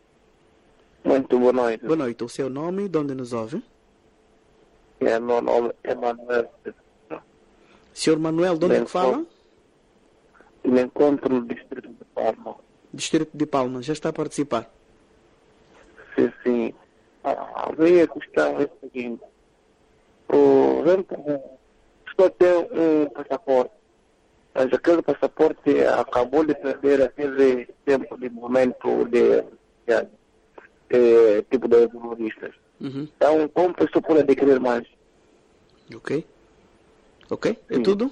Muito boa noite. Boa noite. O seu nome, de onde nos ouve? É, meu nome é Manuel. senhor Manuel, de onde é que fala? Me encontro no distrito de Palma. Distrito de Palma. Já está a participar. Sim, sim. A minha questão é a seguinte. Por exemplo, só tem um passaporte, mas aquele passaporte acabou de perder aquele tempo de momento de, de, de tipo de terroristas. Uhum. Então, como pessoa pode adquirir mais? Ok. Ok? É Sim. tudo?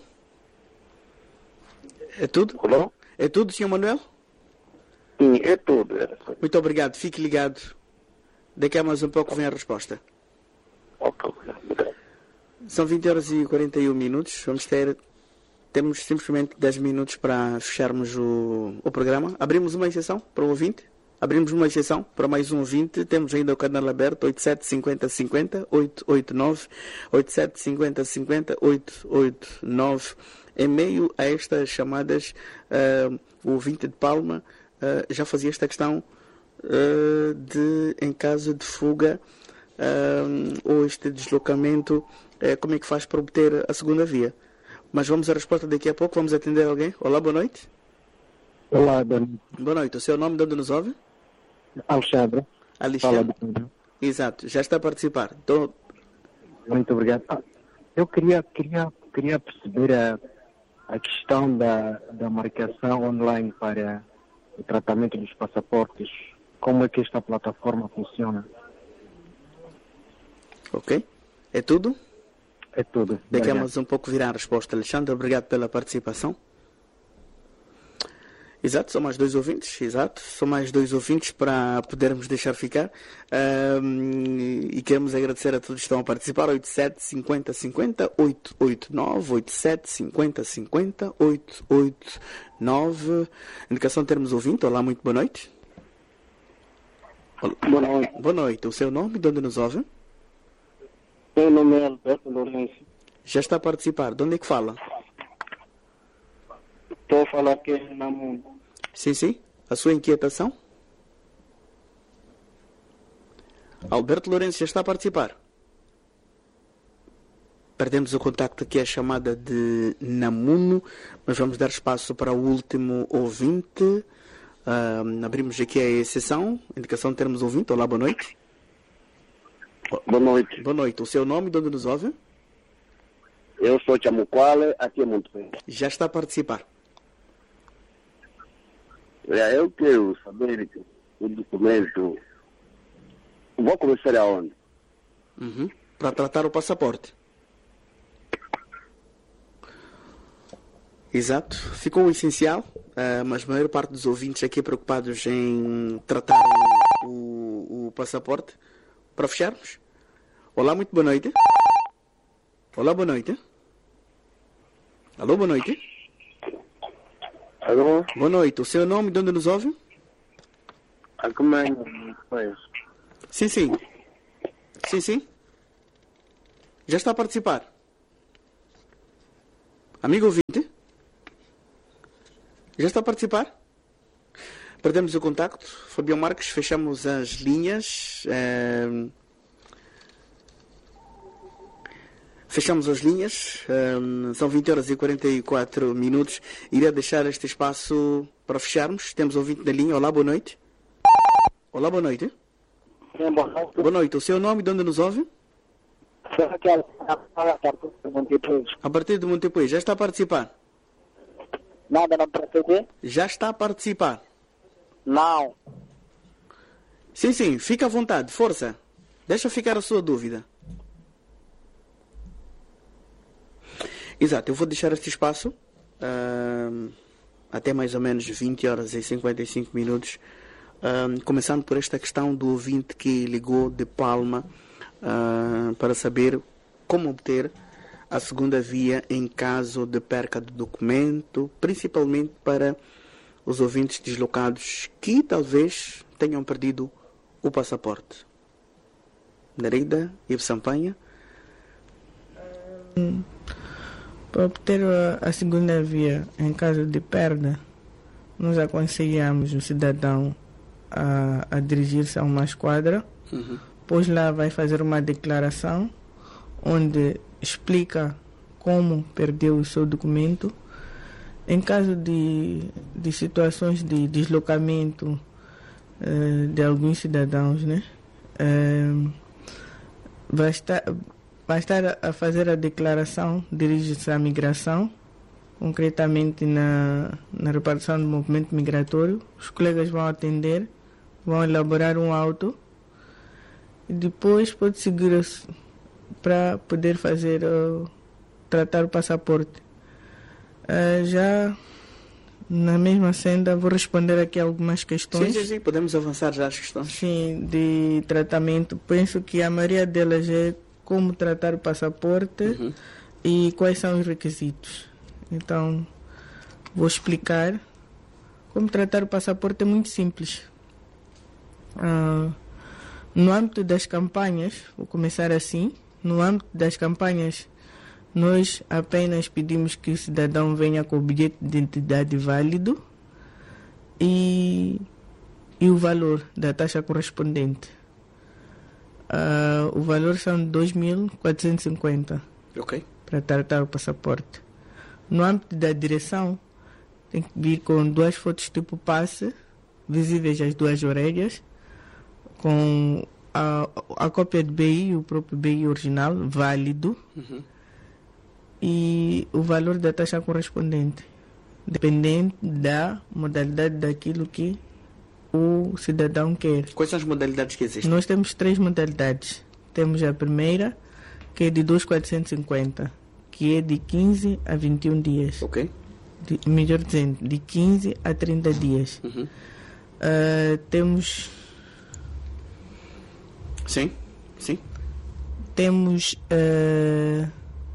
É tudo? Alô? É tudo, senhor Manuel? Sim, é tudo. Muito obrigado. Fique ligado. Daqui a mais um pouco vem a resposta. Ok, obrigado. São vinte horas e quarenta e um minutos. Vamos ter... Temos simplesmente dez minutos para fecharmos o, o programa. Abrimos uma exceção para o ouvinte. Abrimos uma exceção para mais um ouvinte. Temos ainda o canal aberto, oito sete cinco zero cinco zero oito oito nove, oito sete cinco zero cinco zero oito oito nove. Em meio a estas chamadas, uh, o ouvinte de Palma uh, já fazia esta questão uh, de, em caso de fuga uh, ou este deslocamento, uh, como é que faz para obter a segunda via? Mas vamos à resposta daqui a pouco. Vamos atender alguém. Olá, boa noite. Olá, Dani. Boa noite. O seu nome, de onde nos ouve? Alexandre. Alexandre. Fala de... Exato. Já está a participar. Então... Muito obrigado. Ah, eu queria, queria, queria perceber a, a questão da, da marcação online para o tratamento dos passaportes. Como é que esta plataforma funciona? Ok. É tudo? É tudo. Daqui a mais um pouco virá a resposta. Alexandre, obrigado pela participação. Exato, são mais dois ouvintes, exato, são mais dois ouvintes para podermos deixar ficar. Um, e queremos agradecer a todos que estão a participar. oito sete cinco zero cinco zero oito oito nove, oito sete cinco zero cinco zero oito oito nove. Indicação de termos ouvinte. Olá, muito boa noite. Olá. Boa noite. Boa noite. O seu nome, de onde nos ouve? Meu nome é Alberto Lourenço. Já está a participar. De onde é que fala? Estou a falar aqui em Namuno. Sim, sim. A sua inquietação? Alberto Lourenço já está a participar. Perdemos o contacto aqui, a chamada de Namuno, mas vamos dar espaço para o último ouvinte. Uh, abrimos aqui a exceção. Indicação de termos ouvinte. Olá, boa noite. Boa noite. Boa noite. O seu nome, de onde nos ouve? Eu sou Chamuquale, aqui é muito bem. Já está a participar. É, eu quero saber que o documento. Vou começar aonde? Uhum. Para tratar o passaporte. Exato. Ficou o essencial, uh, mas a maior parte dos ouvintes aqui preocupados em tratar o, o, o passaporte. Para fecharmos. Olá, muito boa noite. Olá, boa noite. Alô, boa noite. Alô? Boa noite. O seu nome, de onde nos ouve? Acompanho. Sim, sim. Sim, sim. Já está a participar. Amigo ouvinte? Já está a participar? Perdemos o contacto. Fabião Marques, fechamos as linhas. É... Fechamos as linhas. É... São vinte horas e quarenta e quatro minutos. Iria deixar este espaço para fecharmos. Temos ouvinte na linha. Olá, boa noite. Olá, boa noite. Sim, boa noite. Boa noite. O seu nome, de onde nos ouve? A partir de Montepuí. Já está a participar? Nada, não proceder? Já está a participar? Não. Sim, sim. Fica à vontade. Força. Deixa ficar a sua dúvida. Exato. Eu vou deixar este espaço uh, até mais ou menos vinte horas e cinquenta e cinco minutos. Uh, começando por esta questão do ouvinte que ligou de Palma uh, para saber como obter a segunda via em caso de perca de documento, principalmente para os ouvintes deslocados que talvez tenham perdido o passaporte. Nereida e Sampaia. Hum, para obter a, a segunda via em caso de perda, nós aconselhamos o cidadão a, a dirigir-se a uma esquadra, Uhum. pois lá vai fazer uma declaração onde explica como perdeu o seu documento. Em caso de, de situações de deslocamento eh, de alguns cidadãos, né, eh, vai estar, vai estar a fazer a declaração, dirige-se à migração, concretamente na, na repartição do movimento migratório. Os colegas vão atender, vão elaborar um auto e depois pode seguir para poder fazer, uh, tratar o passaporte. Uh, já na mesma senda vou responder aqui algumas questões. Sim, sim, sim, podemos avançar já as questões. Sim, de tratamento. Penso que a maioria delas é como tratar o passaporte uhum. e quais são os requisitos. Então, vou explicar. Como tratar o passaporte é muito simples. Uh, no âmbito das campanhas, vou começar assim, no âmbito das campanhas, nós apenas pedimos que o cidadão venha com o bilhete de identidade válido e, e o valor da taxa correspondente. Uh, o valor são dois mil quatrocentos e cinquenta okay. para tratar o passaporte. No âmbito da direção, tem que vir com duas fotos tipo passe, visíveis as duas orelhas, com a, a cópia do B I, o próprio B I original, válido, uhum. e o valor da taxa correspondente, dependente da modalidade daquilo que o cidadão quer. Quais são as modalidades que existem? Nós temos três modalidades. Temos a primeira, que é de dois mil quatrocentos e cinquenta, que é de quinze a vinte e um dias. Ok. De, melhor dizendo, de quinze a trinta dias. Uhum. Uh, temos... Sim, sim. Temos... Uh,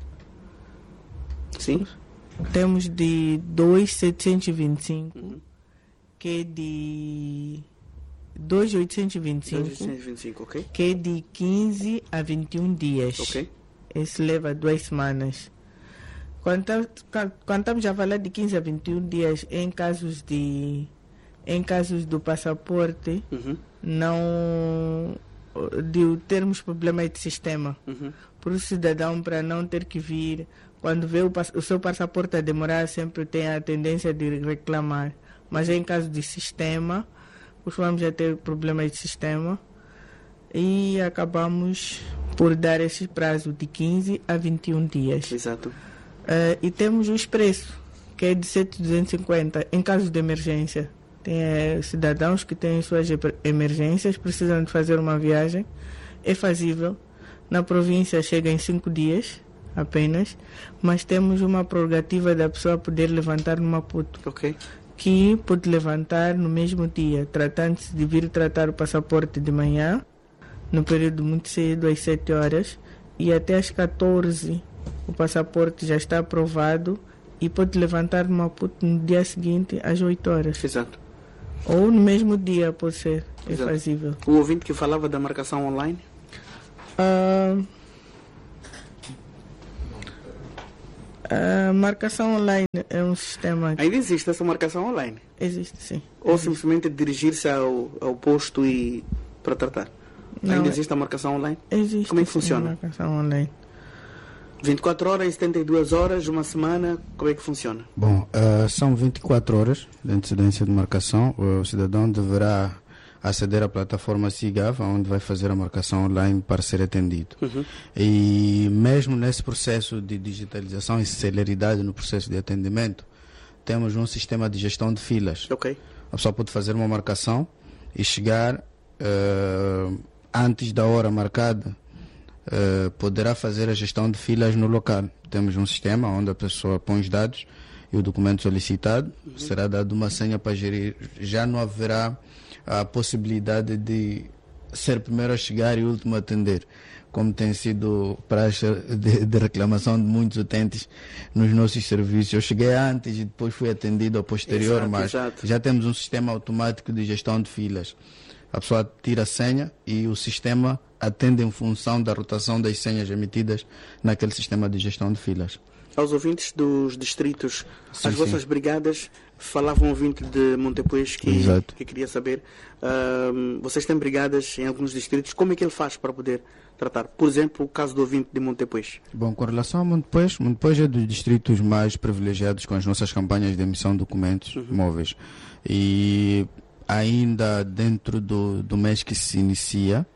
sim. Temos de dois mil setecentos e vinte e cinco, uhum. que é de... dois mil oitocentos e vinte e cinco, dois mil oitocentos e vinte e cinco, ok. Que é de quinze a vinte e um dias. Ok. Esse leva duas semanas. Quando, quando estamos a falar de quinze a vinte e um dias, em casos de em casos do passaporte, uhum. não de termos problemas de sistema. Uhum. Para o cidadão, para não ter que vir, quando vê o, o seu passaporte a demorar, sempre tem a tendência de reclamar. Mas em caso de sistema, costumamos a ter problemas de sistema e acabamos por dar esse prazo de quinze a vinte e um dias. Exato. Uh, e temos o expresso, que é de sete mil duzentos e cinquenta, em caso de emergência. Tem uh, cidadãos que têm suas emergências, precisam de fazer uma viagem. É fazível. Na província chega em cinco dias apenas, mas temos uma prerrogativa da pessoa poder levantar no Maputo. Ok. Que pode levantar no mesmo dia, tratando-se de vir tratar o passaporte de manhã, no período muito cedo, às sete horas, e até às catorze o passaporte já está aprovado e pode levantar no Maputo no dia seguinte, às oito horas. Exato. Ou no mesmo dia, pode ser, é Exato. fazível. O ouvinte que falava da marcação online? Uh, a marcação online é um sistema... Ainda existe essa marcação online? Existe, sim. Ou existe. Simplesmente dirigir-se ao, ao posto e para tratar? Não, Ainda existe a marcação online? Existe. Como é que sim, funciona? A marcação online. vinte e quatro horas, setenta e duas horas, uma semana, como é que funciona? Bom, uh, são vinte e quatro horas de antecedência de marcação. O cidadão deverá aceder à plataforma SIGAV, onde vai fazer a marcação online para ser atendido. Uhum. E mesmo nesse processo de digitalização e celeridade no processo de atendimento, temos um sistema de gestão de filas. Ok. A pessoa pode fazer uma marcação e chegar uh, antes da hora marcada. Uh, poderá fazer a gestão de filas no local. Temos um sistema onde a pessoa põe os dados e o documento solicitado, uhum. será dado uma senha para gerir. Já não haverá a possibilidade de ser primeiro a chegar e o último a atender, como tem sido praxe de, de reclamação de muitos utentes nos nossos serviços. Eu cheguei antes e depois fui atendido a posterior, exato, mas exato. Já temos um sistema automático de gestão de filas. A pessoa tira a senha e o sistema atende em função da rotação das senhas emitidas naquele sistema de gestão de filas. Aos ouvintes dos distritos, sim, as sim. vossas brigadas, falava um ouvinte de Montepuez que, que queria saber, uh, vocês têm brigadas em alguns distritos, como é que ele faz para poder tratar? Por exemplo, o caso do ouvinte de Montepuez. Bom, com relação a Montepuez, Montepuez é dos distritos mais privilegiados com as nossas campanhas de emissão de documentos uhum. móveis. E ainda dentro do, do mês que se inicia,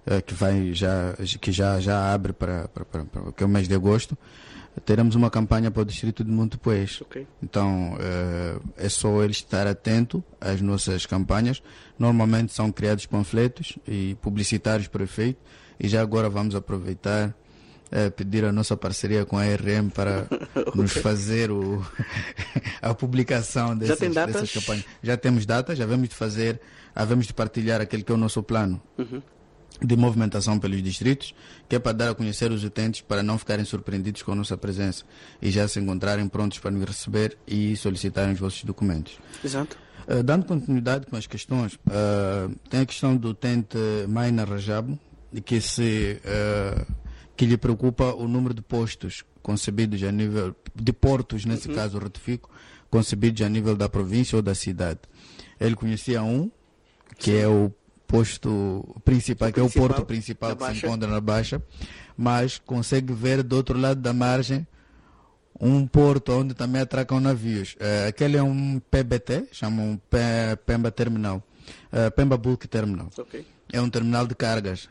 uh, que vai já que já já abre para, para, para, para que é o mês de agosto, teremos uma campanha para o distrito de Montepuez. Okay. Então uh, é só ele estar atento às nossas campanhas. Normalmente são criados panfletos e publicitários para o efeito, e já agora vamos aproveitar É, pedir a nossa parceria com a R M para okay. nos fazer o, a publicação dessas, já tem datas? dessas campanhas. Já temos datas, já vamos de fazer, havemos de partilhar aquele que é o nosso plano uhum. de movimentação pelos distritos, que é para dar a conhecer os utentes para não ficarem surpreendidos com a nossa presença e já se encontrarem prontos para nos receber e solicitarem os vossos documentos. Exato. Uh, dando continuidade com as questões, uh, tem a questão do utente Maina Rajabo, que se... Uh, que lhe preocupa o número de postos concebidos a nível de portos, nesse uhum. caso, retifico, concebidos a nível da província ou da cidade. Ele conhecia um, que Sim. é o posto principal, o que principal, é o porto principal que Baixa. se encontra na Baixa, mas consegue ver do outro lado da margem um porto onde também atracam navios. Uh, aquele é um P B T, chamam P- Pemba Terminal, uh, Pemba Bulk Terminal. Okay. É um terminal de cargas.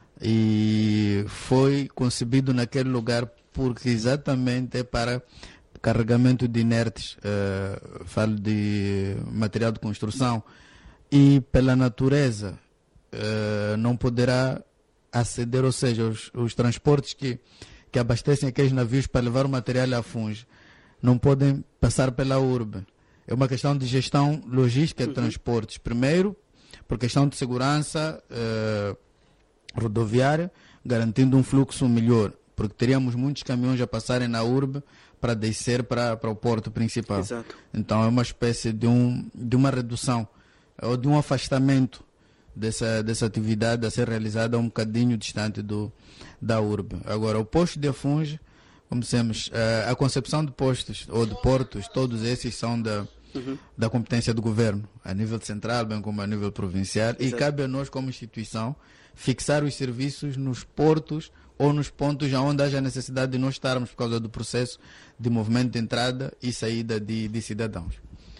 E foi concebido naquele lugar porque exatamente é para carregamento de inertes, uh, falo de material de construção, e pela natureza uh, não poderá aceder, ou seja, os, os transportes que, que abastecem aqueles navios para levar o material à Funge não podem passar pela urbe. É uma questão de gestão logística de uhum. transportes, primeiro por questão de segurança uh, rodoviária, garantindo um fluxo melhor, porque teríamos muitos caminhões a passarem na urbe para descer para, para o porto principal. Exato. Então é uma espécie de, um, de uma redução ou de um afastamento dessa, dessa atividade a ser realizada um bocadinho distante do, da urbe. Agora, o posto de Afunge, como dissemos, a, a concepção de postos ou de portos, todos esses são da, uhum. da competência do governo, a nível central, bem como a nível provincial. Exato. E cabe a nós, como instituição, fixar os serviços nos portos ou nos pontos onde haja necessidade de nós estarmos por causa do processo de movimento de entrada e saída de, de cidadãos.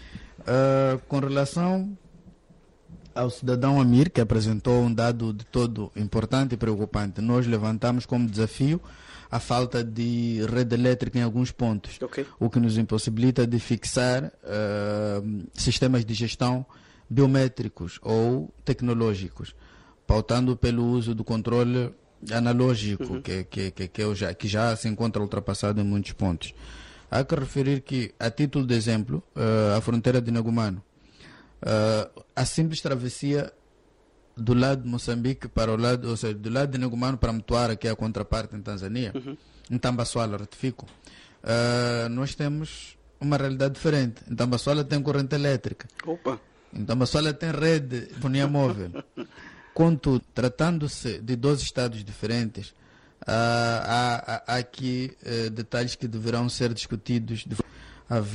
Uh, com relação ao cidadão Amir, que apresentou um dado de todo importante e preocupante, nós levantamos como desafio a falta de rede elétrica em alguns pontos, okay. o que nos impossibilita de fixar uh, sistemas de gestão biométricos ou tecnológicos, pautando pelo uso do controle analógico, uhum. que, que, que, que, já, que já se encontra ultrapassado em muitos pontos. Há que referir que, a título de exemplo, uh, a fronteira de Nagumano, uh, a simples travessia do lado de Moçambique para o lado, ou seja, do lado de Nagumano para Mtwara, que é a contraparte em Tanzânia, uhum. em Tambassuala, retifico, uh, nós temos uma realidade diferente. Em Tambassuala tem corrente elétrica. Opa. Em Tambassuala tem rede de telefonia móvel. Contudo, tratando-se de dois estados diferentes, há, há, há aqui eh, detalhes que deverão ser discutidos de